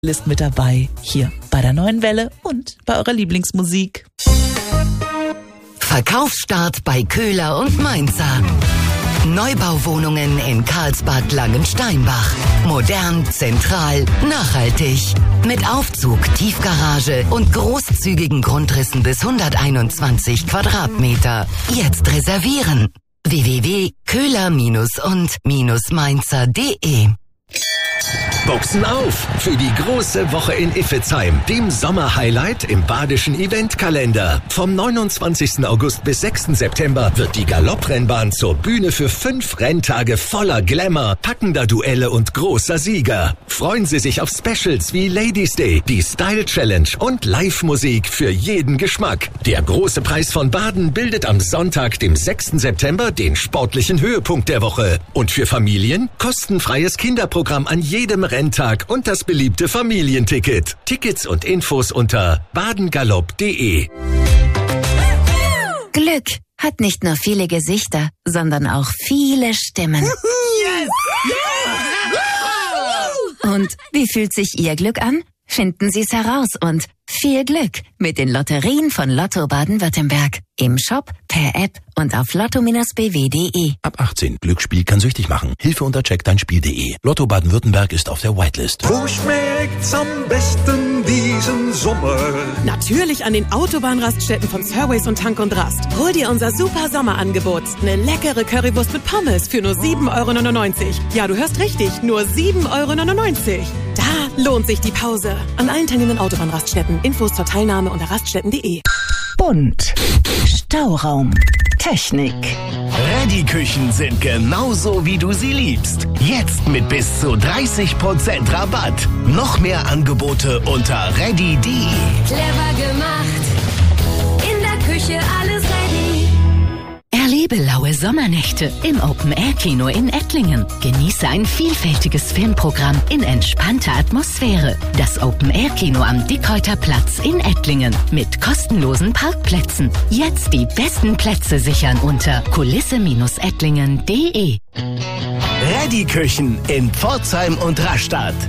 List mit dabei, hier bei der Neuen Welle und bei eurer Lieblingsmusik. Verkaufsstart bei Köhler und Mainzer. Neubauwohnungen in Karlsbad-Langensteinbach. Modern, zentral, nachhaltig. Mit Aufzug, Tiefgarage und großzügigen Grundrissen bis 121 Quadratmeter. Jetzt reservieren. www.köhler-und-mainzer.de. Boxen auf für die große Woche in Iffezheim, dem Sommerhighlight im badischen Eventkalender. Vom 29. August bis 6. September wird die Galopprennbahn zur Bühne für 5 Renntage voller Glamour, packender Duelle und großer Sieger. Freuen Sie sich auf Specials wie Ladies Day, die Style Challenge und Live-Musik für jeden Geschmack. Der große Preis von Baden bildet am Sonntag, dem 6. September, den sportlichen Höhepunkt der Woche. Und für Familien kostenfreies Kinderprogramm an jedem Renntag und das beliebte Familienticket. Tickets und Infos unter badengalopp.de. Glück hat nicht nur viele Gesichter, sondern auch viele Stimmen. Und wie fühlt sich Ihr Glück an? Finden Sie es heraus und viel Glück mit den Lotterien von Lotto Baden-Württemberg. Im Shop, per App und auf lotto-bw.de. Ab 18. Glücksspiel kann süchtig machen. Hilfe unter checkdeinspiel.de. Lotto Baden-Württemberg ist auf der Whitelist. Wo schmeckt's am besten diesen Sommer? Natürlich an den Autobahnraststätten von Surways und Tank und Rast. Hol dir unser super Sommerangebot. Eine leckere Currywurst mit Pommes für nur 7,99 €. Ja, du hörst richtig, nur 7,99 €. Da lohnt sich die Pause. An allen teilnehmenden Autobahnraststätten. Infos zur Teilnahme unter raststätten.de. Bunt. Stauraum. Technik. Ready-Küchen sind genauso, wie du sie liebst. Jetzt mit bis zu 30% Rabatt. Noch mehr Angebote unter ready.de. Clever gemacht. In der Küche alles ready. Erlebe laue Sommernächte im Open-Air-Kino in Ettlingen. Genieße ein vielfältiges Filmprogramm in entspannter Atmosphäre. Das Open-Air-Kino am Dickhäuter Platz in Ettlingen mit kostenlosen Parkplätzen. Jetzt die besten Plätze sichern unter kulisse-ettlingen.de. Ready-Küchen in Pforzheim und Rastatt.